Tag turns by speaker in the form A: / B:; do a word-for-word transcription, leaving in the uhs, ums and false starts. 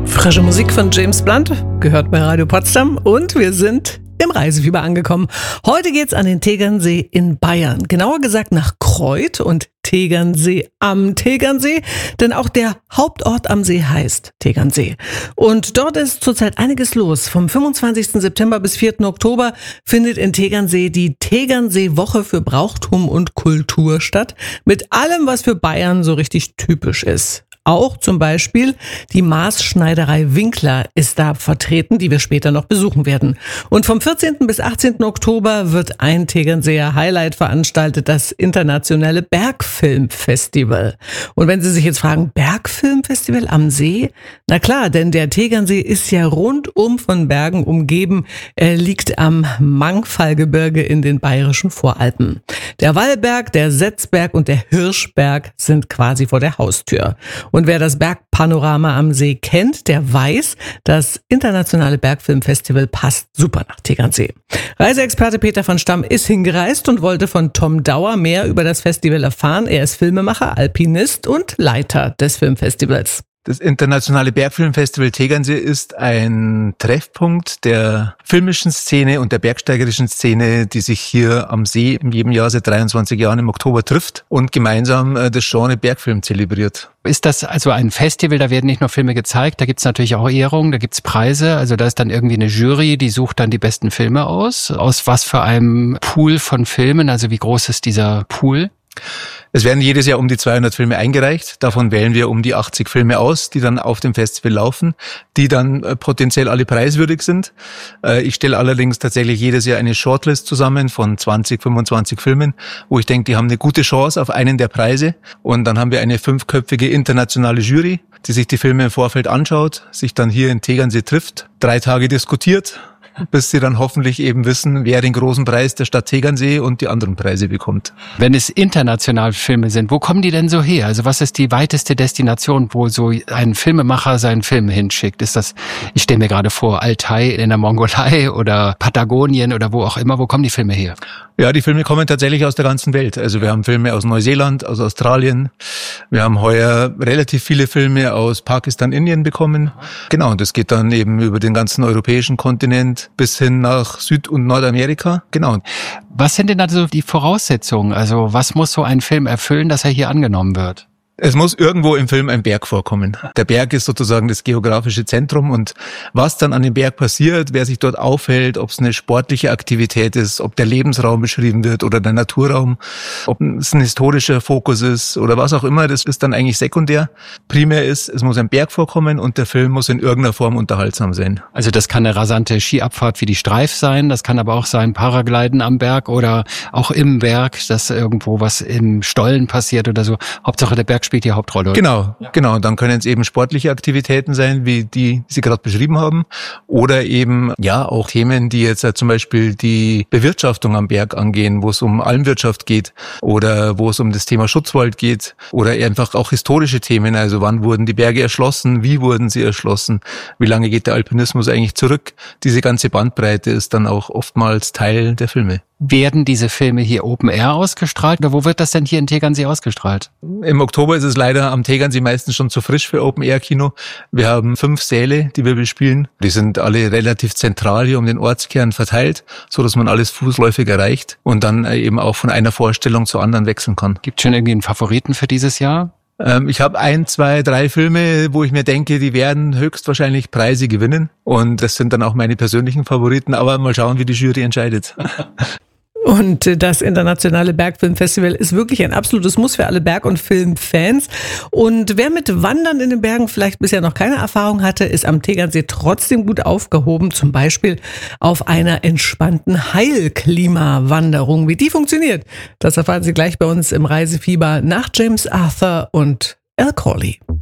A: Frische Musik von James Blunt, gehört bei Radio Potsdam, und wir sind im Reisefieber angekommen. Heute geht's an den Tegernsee in Bayern. Genauer gesagt nach Kreuth und Tegernsee am Tegernsee, denn auch der Hauptort am See heißt Tegernsee. Und dort ist zurzeit einiges los. Vom fünfundzwanzigsten September bis vierten Oktober findet in Tegernsee die Tegernsee-Woche für Brauchtum und Kultur statt, mit allem, was für Bayern so richtig typisch ist. Auch zum Beispiel die Maßschneiderei Winkler ist da vertreten, die wir später noch besuchen werden. Und vom vierzehnten bis achtzehnten Oktober wird ein Tegernseer Highlight veranstaltet, das internationale Bergfilmfestival. Und wenn Sie sich jetzt fragen, Bergfilmfestival am See? Na klar, denn der Tegernsee ist ja rundum von Bergen umgeben. Er liegt am Mangfallgebirge in den bayerischen Voralpen. Der Wallberg, der Setzberg und der Hirschberg sind quasi vor der Haustür. Und wer das Bergpanorama am See kennt, der weiß, das internationale Bergfilmfestival passt super nach Tegernsee. Reiseexperte Peter von Stamm ist hingereist und wollte von Tom Dauer mehr über das Festival erfahren. Er ist Filmemacher, Alpinist und Leiter des Filmfestivals.
B: Das internationale Bergfilmfestival Tegernsee ist ein Treffpunkt der filmischen Szene und der bergsteigerischen Szene, die sich hier am See in jedem Jahr seit dreiundzwanzig Jahren im Oktober trifft und gemeinsam das Genre Bergfilm zelebriert.
C: Ist das also ein Festival, da werden nicht nur Filme gezeigt, da gibt's natürlich auch Ehrungen, da gibt's Preise, also da ist dann irgendwie eine Jury, die sucht dann die besten Filme aus. Aus was für einem Pool von Filmen, also wie groß ist dieser Pool?
B: Es werden jedes Jahr um die zweihundert Filme eingereicht. Davon wählen wir um die achtzig Filme aus, die dann auf dem Festival laufen, die dann äh, potenziell alle preiswürdig sind. Äh, ich stelle allerdings tatsächlich jedes Jahr eine Shortlist zusammen von zwanzig, fünfundzwanzig Filmen, wo ich denke, die haben eine gute Chance auf einen der Preise. Und dann haben wir eine fünfköpfige internationale Jury, die sich die Filme im Vorfeld anschaut, sich dann hier in Tegernsee trifft, drei Tage diskutiert, bis sie dann hoffentlich eben wissen, wer den großen Preis der Stadt Tegernsee und die anderen Preise bekommt.
C: Wenn es international Filme sind, wo kommen die denn so her? Also was ist die weiteste Destination, wo so ein Filmemacher seinen Film hinschickt? Ist das, ich stelle mir gerade vor, Altai in der Mongolei oder Patagonien oder wo auch immer, wo kommen die Filme her?
B: Ja, die Filme kommen tatsächlich aus der ganzen Welt. Also wir haben Filme aus Neuseeland, aus Australien. Wir haben heuer relativ viele Filme aus Pakistan, Indien bekommen. Genau, und das geht dann eben über den ganzen europäischen Kontinent bis hin nach Süd- und Nordamerika. Genau.
C: Was sind denn also die Voraussetzungen? Also was muss so ein Film erfüllen, dass er hier angenommen wird?
B: Es muss irgendwo im Film ein Berg vorkommen. Der Berg ist sozusagen das geografische Zentrum, und was dann an dem Berg passiert, wer sich dort aufhält, ob es eine sportliche Aktivität ist, ob der Lebensraum beschrieben wird oder der Naturraum, ob es ein historischer Fokus ist oder was auch immer, das ist dann eigentlich sekundär. Primär ist, es muss ein Berg vorkommen und der Film muss in irgendeiner Form unterhaltsam sein.
C: Also das kann eine rasante Skiabfahrt wie die Streif sein, das kann aber auch sein Paragliden am Berg oder auch im Berg, dass irgendwo was im Stollen passiert oder so. Hauptsache der Berg spielt die Hauptrolle.
B: Genau, ja. genau. Und dann können es eben sportliche Aktivitäten sein, wie die, die Sie gerade beschrieben haben. Oder eben, ja, auch Themen, die jetzt äh, zum Beispiel die Bewirtschaftung am Berg angehen, wo es um Almwirtschaft geht oder wo es um das Thema Schutzwald geht. Oder einfach auch historische Themen. Also wann wurden die Berge erschlossen? Wie wurden sie erschlossen? Wie lange geht der Alpinismus eigentlich zurück? Diese ganze Bandbreite ist dann auch oftmals Teil der Filme.
C: Werden diese Filme hier Open Air ausgestrahlt oder wo wird das denn hier in Tegernsee ausgestrahlt?
B: Im Oktober ist es leider am Tegernsee meistens schon zu frisch für Open Air Kino. Wir haben fünf Säle, die wir bespielen. Die sind alle relativ zentral hier um den Ortskern verteilt, so dass man alles fußläufig erreicht und dann eben auch von einer Vorstellung zur anderen wechseln kann.
C: Gibt es schon irgendwie einen Favoriten für dieses Jahr?
B: Ich habe ein, zwei, drei Filme, wo ich mir denke, die werden höchstwahrscheinlich Preise gewinnen. Und das sind dann auch meine persönlichen Favoriten. Aber mal schauen, wie die Jury entscheidet.
A: Und das internationale Bergfilmfestival ist wirklich ein absolutes Muss für alle Berg- und Filmfans. Und wer mit Wandern in den Bergen vielleicht bisher noch keine Erfahrung hatte, ist am Tegernsee trotzdem gut aufgehoben. Zum Beispiel auf einer entspannten Heilklimawanderung. Wie die funktioniert, das erfahren Sie gleich bei uns im Reisefieber nach James Arthur und Al Corley.